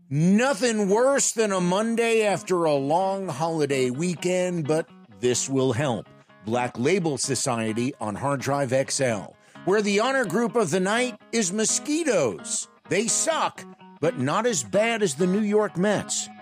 Nothing worse than a Monday after a long holiday weekend, but this will help. Black Label Society on Hard Drive XL, where the honor group of the night is Mosquitoes. They suck, but not as bad as the New York Mets.